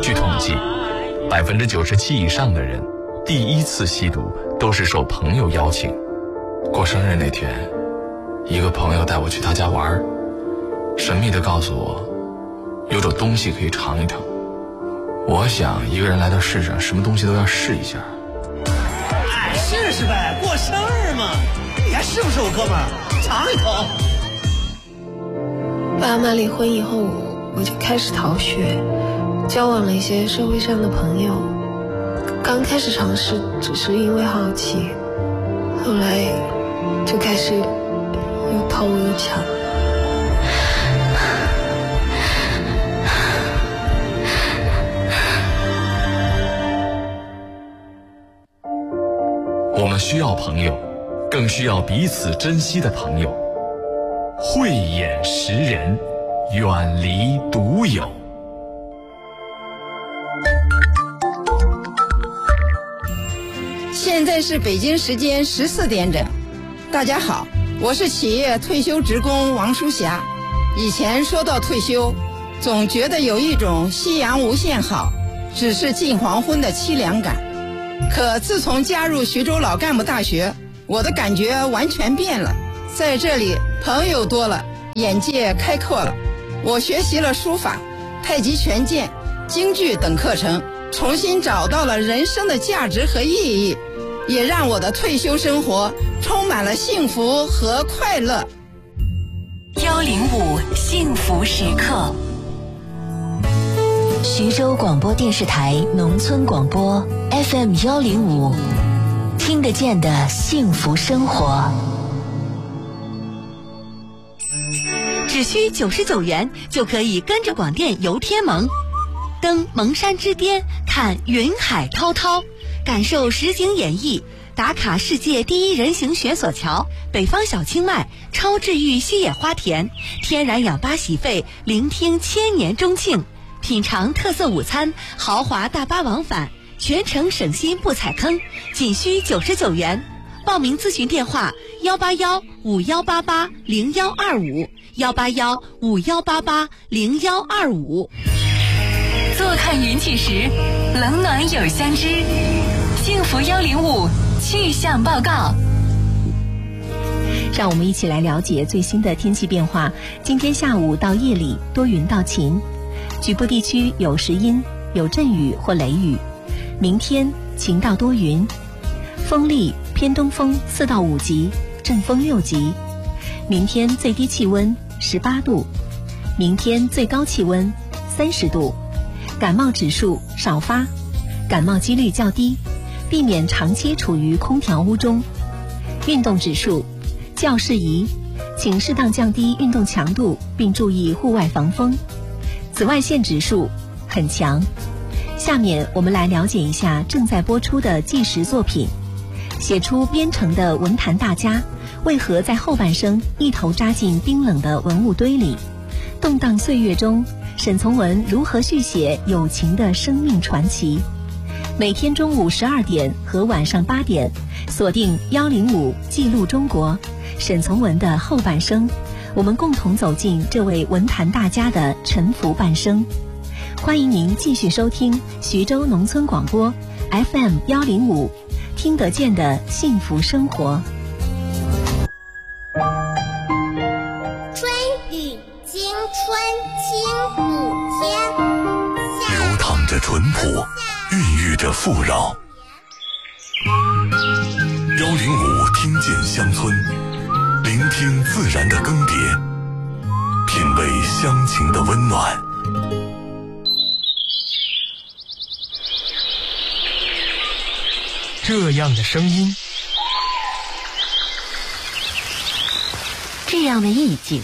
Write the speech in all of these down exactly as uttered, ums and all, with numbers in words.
据统计，百分之九十七以上的人第一次吸毒都是受朋友邀请。过生日那天，一个朋友带我去他家玩，神秘地告诉我有种东西可以尝一尝。我想一个人来到世上，什么东西都要试一下。 哎，试试呗，过生日嘛，你还是不是我哥们儿？尝一口。 爸妈离婚以后，我就开始逃学，交往了一些社会上的朋友。刚开始尝试只是因为好奇，后来就开始又偷又抢。 我们需要朋友，更需要彼此珍惜的朋友。慧眼识人，远离独有。 现在是北京时间十四点整。大家好，我是企业退休职工王淑霞。以前说到退休，总觉得有一种夕阳无限好，只是近黄昏的凄凉感。可自从加入徐州老干部大学，我的感觉完全变了。在这里朋友多了，眼界开阔了。我学习了书法、太极拳剑、京剧等课程，重新找到了人生的价值和意义，也让我的退休生活充满了幸福和快乐。 幺零五幸福时刻，徐州广播电视台农村广播 F M 幺零五，听得见的幸福生活。 只需九十九元就可以跟着广电游天蒙，登蒙山之巅，看云海滔滔，感受实景演绎，打卡世界第一人行悬索桥、北方小清迈、超治愈西野花田、天然氧吧洗肺，聆听千年钟磬，品尝特色午餐，豪华大巴往返，全程省心不踩坑，仅需九十九元。报名咨询电话：幺八幺五幺八八零幺二五，幺八幺五幺八八零幺二五。 坐看云起时，冷暖有相知。幸福幺零五气象报告。 让我们一起来了解最新的天气变化。今天下午到夜里多云到晴，局部地区有时阴，有阵雨或雷雨。明天晴到多云，风力偏东风四到五级，阵风六级。明天最低气温十八度，明天最高气温三十度。感冒指数少发，感冒几率较低，避免长期处于空调屋中。运动指数较适宜，请适当降低运动强度，并注意户外防风。紫外线指数很强。下面我们来了解一下正在播出的纪实作品。写出边城的文坛大家为何在后半生一头扎进冰冷的文物堆里？动荡岁月中，沈从文如何续写友情的生命传奇？每天中午十二点和晚上八点，锁定幺零五记录中国，沈从文的后半生，我们共同走进这位文坛大家的沉浮半生。欢迎您继续收听徐州农村广播 F M 幺零五，听得见的幸福生活。 春雨惊春清谷天， 流淌着淳朴，孕育着富饶。幺零五听见乡村，聆听自然的更迭，品味乡情的温暖。 这样的声音， 这样的意境，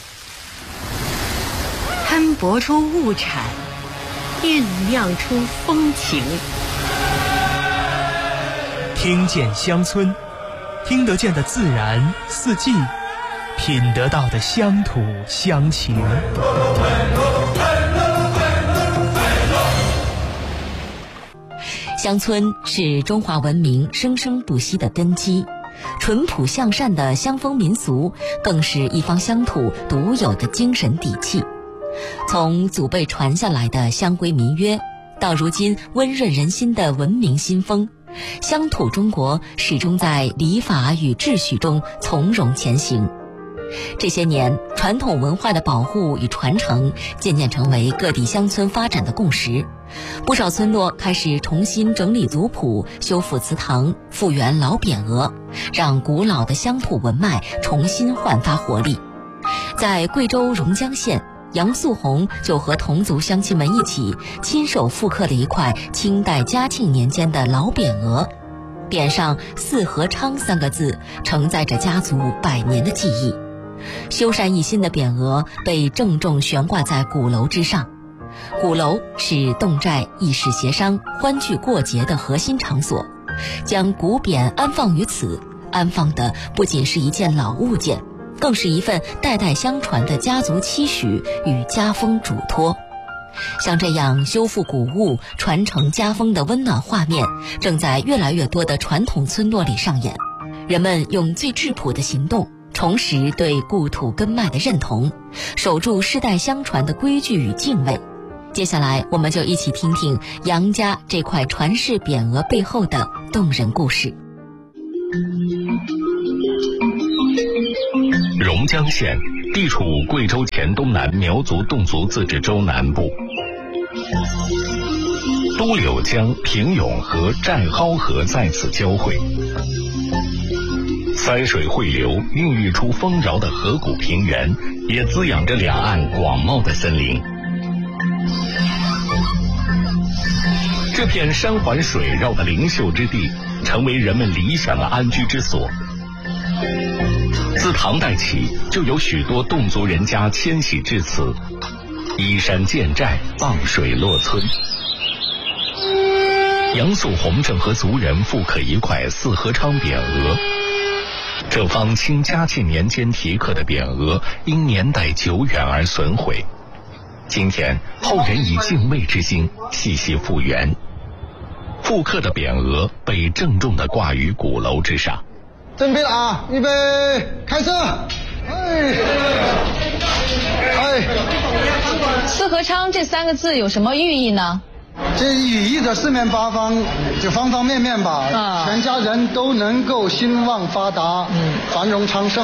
摊薄出物产，酝酿出风情。 听见乡村，听得见的自然四季，品得到的乡土乡情。 乡村是中华文明生生不息的根基，淳朴向善的乡风民俗更是一方乡土独有的精神底气。从祖辈传下来的乡规民约， 到如今温润人心的文明新风，乡土中国始终在礼法与秩序中从容前行。这些年，传统文化的保护与传承渐渐成为各地乡村发展的共识。不少村落开始重新整理族谱，修复祠堂，复原老匾额，让古老的乡土文脉重新焕发活力。在贵州榕江县，杨素红就和同族乡亲们一起亲手复刻了一块清代嘉庆年间的老匾额，匾上四合昌三个字承载着家族百年的记忆。修缮一新的匾额被郑重悬挂在鼓楼之上。鼓楼是侗寨议事协商、欢聚过节的核心场所，将古匾安放于此，安放的不仅是一件老物件，更是一份代代相传的家族期许与家风嘱托。像这样修复古物、传承家风的温暖画面，正在越来越多的传统村落里上演。人们用最质朴的行动重拾对故土根脉的认同，守住世代相传的规矩与敬畏。接下来我们就一起听听杨家这块传世匾额背后的动人故事。 榕江县地处贵州黔东南苗族侗族自治州南部，都柳江、平永和、寨蒿河在此交汇，塞水汇流，孕育出丰饶的河谷平原，也滋养着两岸广袤的森林。这片山环水绕的灵秀之地，成为人们理想的安居之所。自唐代起，就有许多侗族人家迁徙至此，依山建寨，傍水落村。杨素红正和族人复刻一块四合昌匾额。这方清嘉庆年间题刻的匾额，因年代久远而损毁。今天后人以敬畏之心细细复原，复刻的匾额被郑重地挂于鼓楼之上。 准备了啊，预备，开始！哎，哎， 四合昌这三个字有什么寓意呢？ 这寓意着四面八方，就方方面面吧，啊、全家人都能够兴旺发达，嗯，繁荣昌盛。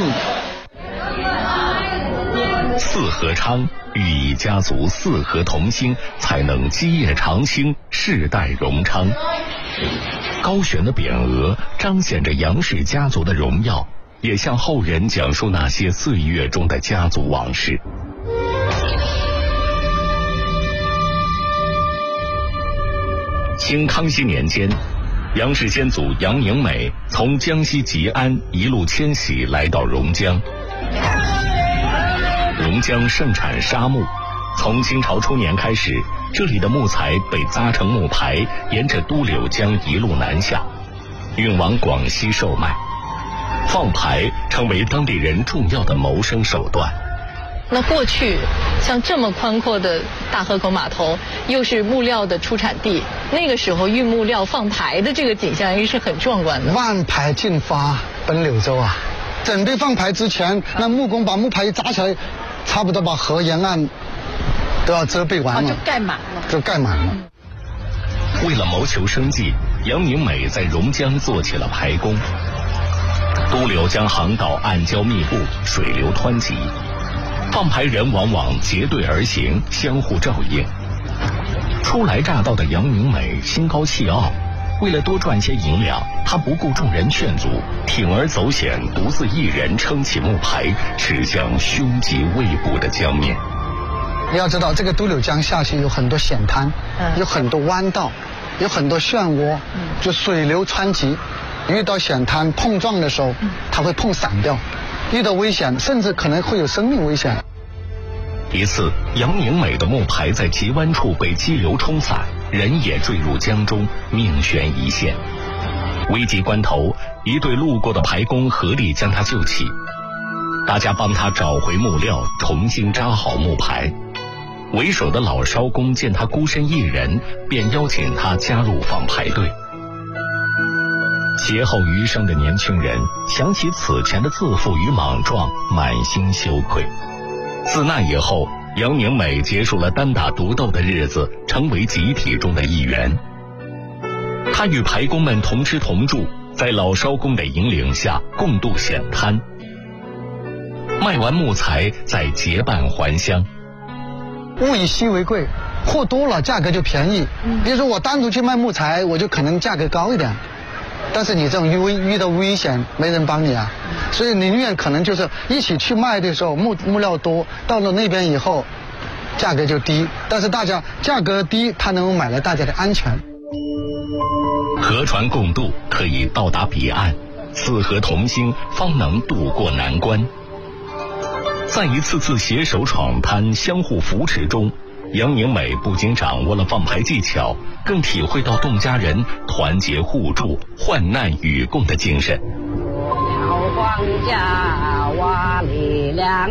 四合昌寓意家族四合同心，才能基业长青，世代荣昌。高悬的匾额彰显着杨氏家族的荣耀，也向后人讲述那些岁月中的家族往事。清康熙年间，杨氏先祖杨宁美从江西吉安一路迁徙来到榕江。榕江盛产沙木，从清朝初年开始，这里的木材被扎成木牌，沿着都柳江一路南下，运往广西售卖。放牌成为当地人重要的谋生手段。 那过去像这么宽阔的大河口码头，又是木料的出产地，那个时候运木料放牌的这个景象也是很壮观的。 万牌竞发奔柳州啊！准备放牌之前，那木工把木牌一扎起来，差不多把河沿岸都要遮蔽完了， 哦、就盖满了， 就盖满了。 为了谋求生计，杨宁美在榕江做起了牌工。都柳江航道暗礁密布，水流湍急，放牌人往往结队而行，相互照应。初来乍到的杨宁美心高气傲，为了多赚些银两，他不顾众人劝阻，铤而走险，独自一人撑起木牌，驶向凶吉未卜的江面。 你要知道，这个都柳江下去有很多险滩，有很多弯道，有很多漩涡，就水流湍急，遇到险滩碰撞的时候，它会碰散掉，遇到危险甚至可能会有生命危险。 一次，杨宁美的木牌在急弯处被激流冲散，人也坠入江中，命悬一线。危急关头，一队路过的牌工合力将他救起，大家帮他找回木料，重新扎好木牌。为首的老艄工见他孤身一人，便邀请他加入放牌队。劫后余生的年轻人想起此前的自负与莽撞，满心羞愧。自那以后， 杨宁美结束了单打独斗的日子，成为集体中的一员。她与排工们同吃同住，在老艄公的引领下共度险滩。卖完木材，再结伴还乡。 物以稀为贵，货多了价格就便宜。比如说我单独去卖木材，我就可能价格高一点，但是你这种遇遇到危险，没人帮你啊，所以你宁愿可能就是一起去卖的时候木木料多，到了那边以后价格就低，但是大家价格低，它能够买来大家的安全。 河船共渡，可以到达彼岸，四河同心，方能渡过难关。在一次次携手闯滩、相互扶持中，杨宁美不仅掌握了放牌技巧，更体会到侗家人团结互助、患难与共的精神。 小庄稼挖力量，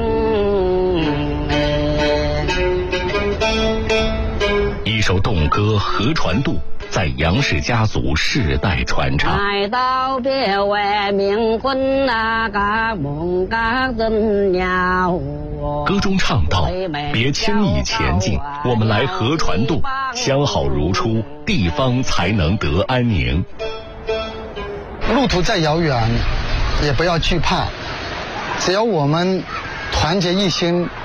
一首侗歌《河船渡》在杨氏家族世代传唱。 来到别为民婚那个梦个人鸟。 歌中唱道：别轻易前进，我们来河船渡，相好如初，地方才能得安宁。 路途再遥远，也不要惧怕，只要我们团结一心，